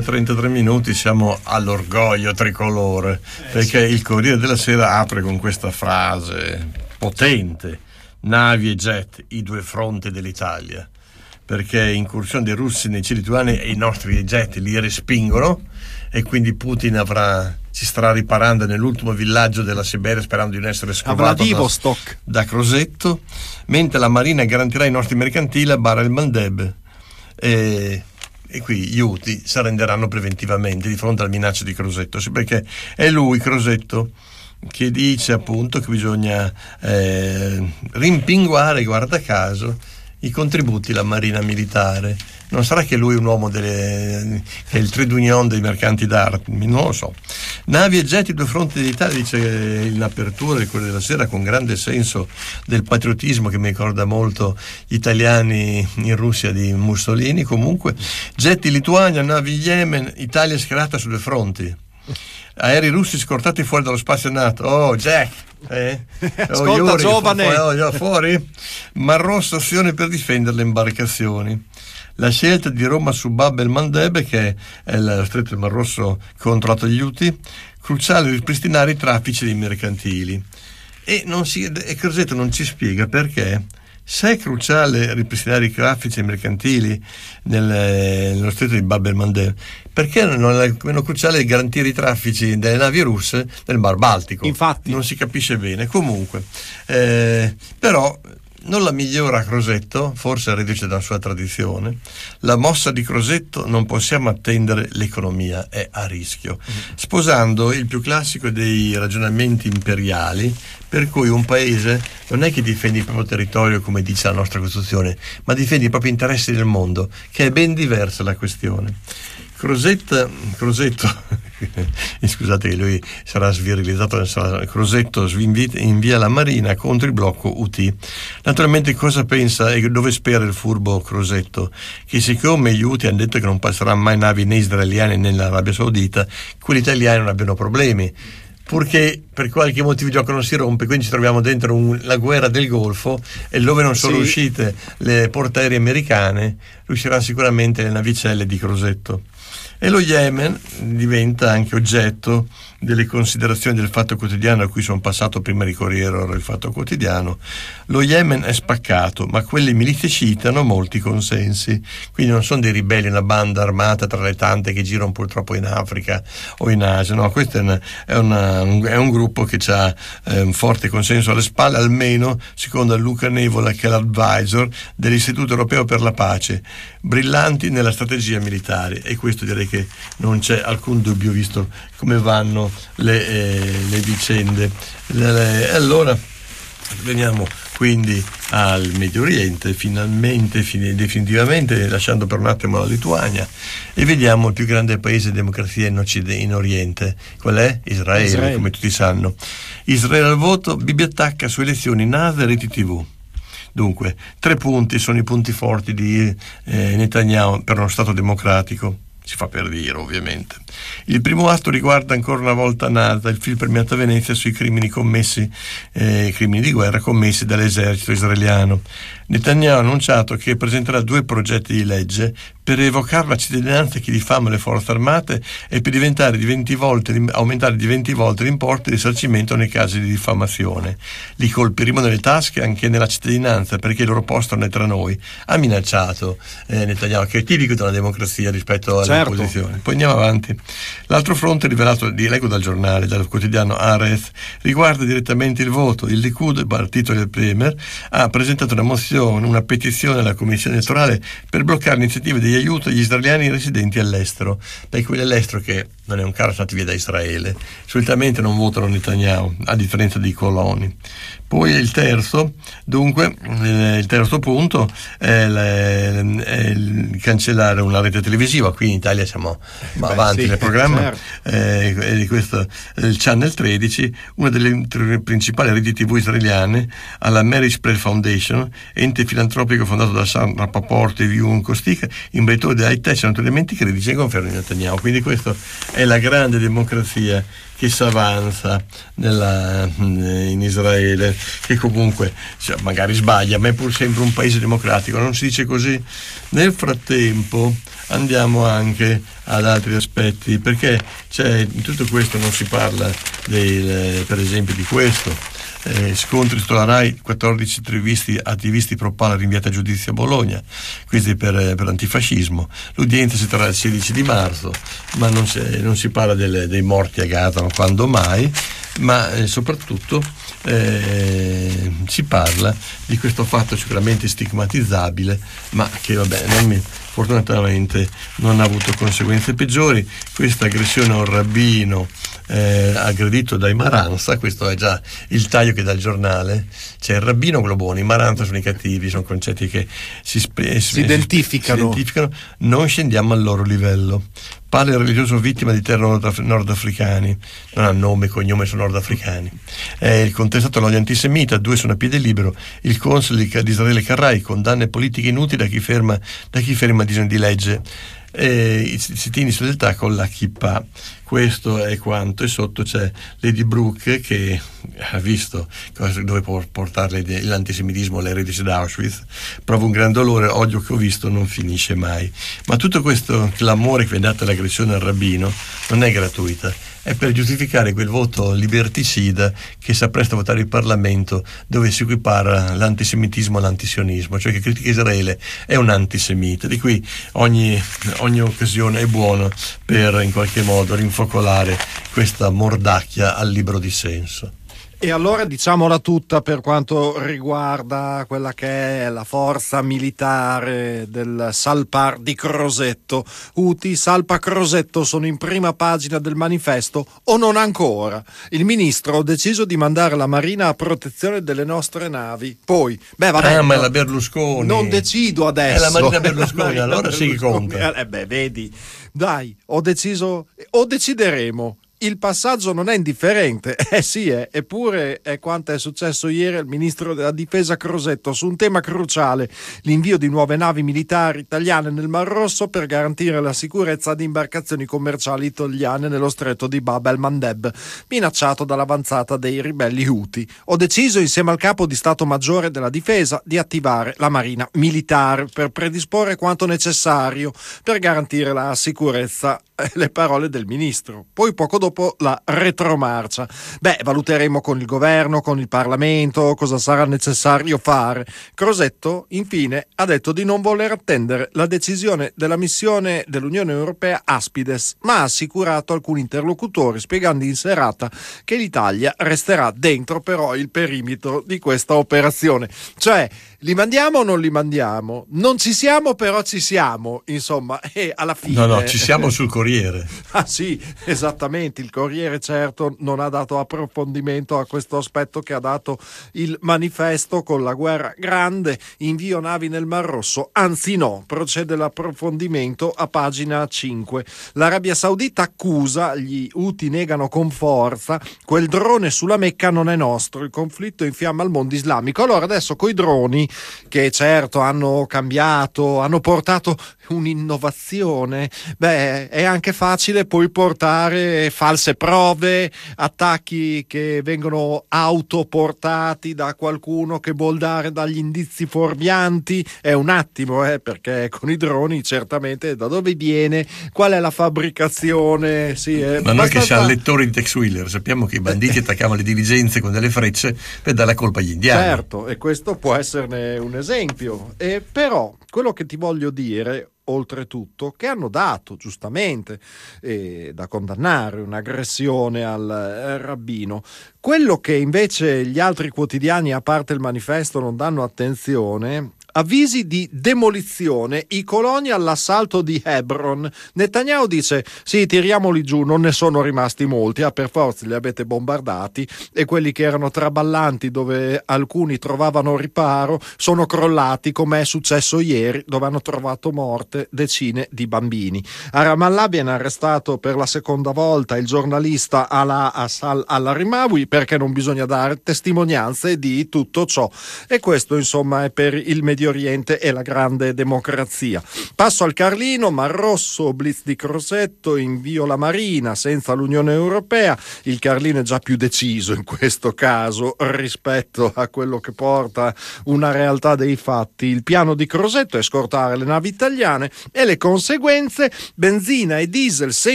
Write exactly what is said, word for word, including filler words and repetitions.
trentatré minuti siamo all'orgoglio tricolore, eh, perché sì. Il Corriere della Sera apre con questa frase potente: navi e jet, i due fronti dell'Italia, perché incursione dei russi nei cieli lituani e i nostri jet li respingono, e quindi Putin avrà, si starà riparando nell'ultimo villaggio della Siberia sperando di non essere scovato da, da Crosetto, mentre la Marina garantirà i nostri mercantili a Bar el Mandeb. E E qui gli Houthi si arrenderanno preventivamente di fronte alla minaccia di Crosetto, sì, perché è lui, Crosetto, che dice appunto che bisogna eh, rimpinguare, guarda caso, i contributi alla Marina militare. Non sarà che lui è un uomo delle, che è il trade union dei mercanti d'armi, non lo so. Navi e jet, i due fronti d'Italia, dice in apertura del Corriere della Sera, con grande senso del patriottismo che mi ricorda molto gli italiani in Russia di Mussolini. Comunque, jet in Lituania, navi in Yemen, Italia schierata su due fronti. Aerei russi scortati fuori dallo spazio NATO. Oh, Jack! Eh? Ascolta, oh, Yuri, giovane! Fu- fu- oh, fuori? Mar Rosso, azione per difendere le imbarcazioni. La scelta di Roma su Bab el Mandeb, che è lo stretto del Mar Rosso controllato dagli Houthi, cruciale ripristinare i traffici dei mercantili. E, non si, e Crosetto non ci spiega perché, se è cruciale ripristinare i traffici dei mercantili nel, nello stretto di Bab el Mandeb, perché non è meno cruciale garantire i traffici delle navi russe nel Mar Baltico? Infatti. Non si capisce bene. Comunque, eh, però... non la migliora Crosetto, forse riduce dalla sua tradizione. La mossa di Crosetto: non possiamo attendere, l'economia è a rischio, sposando il più classico dei ragionamenti imperiali, per cui un paese non è che difende il proprio territorio come dice la nostra Costituzione, ma difende i propri interessi nel mondo, che è ben diversa la questione. Crosetto, Crosetto scusate che lui sarà svirilizzato, sarà, Crosetto invia la Marina contro il blocco Houthi. Naturalmente cosa pensa e dove spera il furbo Crosetto? Che siccome gli Houthi hanno detto che non passeranno mai navi né israeliane né nell'Arabia Saudita, quelli italiani non abbiano problemi, purché per qualche motivo il gioco non si rompe, quindi ci troviamo dentro un, la guerra del Golfo, e dove non sono sì. uscite le portaerei americane, riusciranno sicuramente le navicelle di Crosetto. E lo Yemen diventa anche oggetto delle considerazioni del Fatto Quotidiano, a cui sono passato prima di Corriere, ora il Fatto Quotidiano. Lo Yemen è spaccato, ma quelle milizie sciite hanno molti consensi, quindi non sono dei ribelli, una banda armata tra le tante che girano purtroppo in Africa o in Asia, no, questo è, una, è, una, un, è un gruppo che ha eh, un forte consenso alle spalle, almeno secondo Luca Nevola, che è l'advisor dell'Istituto Europeo per la Pace, brillanti nella strategia militare, e questo direi che non c'è alcun dubbio visto come vanno le, eh, le vicende. Le, le, allora veniamo quindi al Medio Oriente, finalmente, fin, definitivamente, lasciando per un attimo la Lituania, e vediamo il più grande paese di democrazia in, Occid- in Oriente. Qual è? Israele, Israele, come tutti sanno. Israele al voto, Bibi attacca su elezioni, NASA e reti tivù. Dunque, tre punti sono i punti forti di eh, Netanyahu per uno Stato democratico. Si fa per dire, ovviamente. Il primo atto riguarda ancora una volta NASA, il film premiato a Venezia sui crimini commessi, eh, crimini di guerra commessi dall'esercito israeliano. Netanyahu ha annunciato che presenterà due progetti di legge per revocare la cittadinanza a chi diffama le forze armate e per diventare di venti volte, aumentare di venti volte l'importo di risarcimento nei casi di diffamazione. Li colpiremo nelle tasche anche nella cittadinanza, perché il loro posto non è tra noi. Ha minacciato eh, Netanyahu, che è tipico della democrazia rispetto alle certo. opposizioni. Poi andiamo avanti. L'altro fronte rivelato, di leggo dal giornale, dal quotidiano Haaretz, riguarda direttamente il voto. Il Likud, il partito del Premier, ha presentato una mozione, una petizione alla Commissione elettorale per bloccare l'iniziativa di aiuto agli israeliani residenti all'estero, per quelli all'estero che non è un caso stati via da Israele, solitamente non votano Netanyahu, a differenza dei coloni. Poi il terzo, dunque, eh, il terzo punto è, le, è il cancellare una rete televisiva. Qui in Italia siamo Beh, avanti sì, nel programma, certo. eh, di questo, il Channel tredici, una delle principali reti tivù israeliane, alla Marriage Prayer Foundation, è ente filantropico fondato da Sam Rapaport e Vyun Kostik, imprenditore di high tech, sono tutti elementi che ridice con Netanyahu. Quindi questa è la grande democrazia che si avanza nella, in Israele, che comunque cioè, magari sbaglia, ma è pur sempre un paese democratico, non si dice così? Nel frattempo andiamo anche ad altri aspetti, perché cioè, in tutto questo non si parla del, per esempio di questo. Eh, scontri sulla Rai, quattordici attivisti, attivisti pro Pala rinviati a giudizio a Bologna, questi per, per l'antifascismo. L'udienza si terrà il sedici di marzo, ma non si, non si parla delle, dei morti a Gaza, quando mai, ma eh, soprattutto eh, si parla di questo fatto sicuramente stigmatizzabile, ma che vabbè, non mi, fortunatamente non ha avuto conseguenze peggiori. Questa aggressione a un rabbino eh, aggredito dai Maranza, questo è già il taglio che dà il giornale, c'è il rabbino quello buono, i Maranza sono i cattivi, sono concetti che si, spe- si, si, identificano. si identificano, non scendiamo al loro livello. Padre religioso vittima di terror nordaf- nordafricani, non ha nome e cognome, sono nordafricani. Eh, il contestato l'odio antisemita, due sono a piede libero, il console di Israele Carrai, condanne politiche inutili da chi ferma, da chi ferma disegno di legge. Eh, i sit-in solidarietà con la Kippa. Questo è quanto, e sotto c'è Lady Brooke che ha visto cosa, dove può portare l'antisemitismo, le eredici da Auschwitz. Provo un gran dolore, odio che ho visto non finisce mai. Ma tutto questo clamore che viene dato all'aggressione al rabbino non è gratuita, è per giustificare quel voto liberticida che si appresta a votare il Parlamento, dove si equipara l'antisemitismo all'antisionismo, cioè che critica Israele è un antisemita, di cui ogni, ogni occasione è buona per in qualche modo rinfocolare questa mordacchia al libero dissenso. E allora diciamola tutta per quanto riguarda quella che è la forza militare del Salpar di Crosetto. Houthi, Salpa, Crosetto sono in prima pagina del manifesto o non ancora. Il ministro ha deciso di mandare la Marina a protezione delle nostre navi. Poi, beh vabbè. Ah, ma è la Berlusconi. Non decido adesso. È la Marina Berlusconi, la Marina allora Berlusconi. Sì che conta. Eh beh, vedi. Dai, ho deciso, o decideremo. Il passaggio non è indifferente, eh sì, eh. Eppure è quanto è successo ieri al ministro della difesa Crosetto su un tema cruciale, l'invio di nuove navi militari italiane nel Mar Rosso per garantire la sicurezza di imbarcazioni commerciali italiane nello stretto di Bab el-Mandeb, minacciato dall'avanzata dei ribelli Houthi. Ho deciso insieme al capo di Stato Maggiore della Difesa di attivare la Marina militare per predisporre quanto necessario per garantire la sicurezza. Le parole del ministro. Poi poco dopo la retromarcia. Beh, valuteremo con il governo, con il Parlamento cosa sarà necessario fare. Crosetto infine ha detto di non voler attendere la decisione della missione dell'Unione Europea Aspides, ma ha assicurato alcuni interlocutori spiegando in serata che l'Italia resterà dentro però il perimetro di questa operazione. Cioè, li mandiamo o non li mandiamo? Non ci siamo però ci siamo, insomma, e alla fine... No, no, ci siamo sul Corriere. Ah sì, esattamente, il Corriere certo non ha dato approfondimento a questo aspetto che ha dato il manifesto con la guerra grande, invio navi nel Mar Rosso, anzi no, procede l'approfondimento a pagina cinque. L'Arabia Saudita accusa, gli Houthi negano con forza, quel drone sulla Mecca non è nostro, il conflitto infiamma il mondo islamico. Allora adesso coi droni, che certo hanno cambiato, hanno portato un'innovazione, beh, è anche facile poi portare false prove, attacchi che vengono autoportati da qualcuno che vuol dare dagli indizi fuorvianti. È un attimo, eh, perché con i droni certamente da dove viene, qual è la fabbricazione, sì, è ma noi abbastanza... che siamo lettori di Tex Wheeler sappiamo che i banditi attaccavano le diligenze con delle frecce per dare la colpa agli indiani. Certo, e questo può esserne un esempio. E però quello che ti voglio dire, oltretutto, che hanno dato giustamente eh, da condannare un'aggressione al eh, rabbino, quello che invece gli altri quotidiani a parte il manifesto non danno attenzione avvisi di demolizione, i coloni all'assalto di Hebron. Netanyahu dice: sì, tiriamoli giù, non ne sono rimasti molti, ah, per forza li avete bombardati, e quelli che erano traballanti, dove alcuni trovavano riparo, sono crollati, come è successo ieri, dove hanno trovato morte decine di bambini. A Ramallah viene arrestato per la seconda volta il giornalista Alaa Asal al-Rimawi, perché non bisogna dare testimonianze di tutto ciò. E questo insomma è per il Medio Oriente e la grande democrazia. Passo al Carlino, Mar Rosso, blitz di Crosetto, invio la Marina senza l'Unione Europea. Il Carlino è già più deciso in questo caso rispetto a quello che porta una realtà dei fatti. Il piano di Crosetto è scortare le navi italiane e le conseguenze: benzina e diesel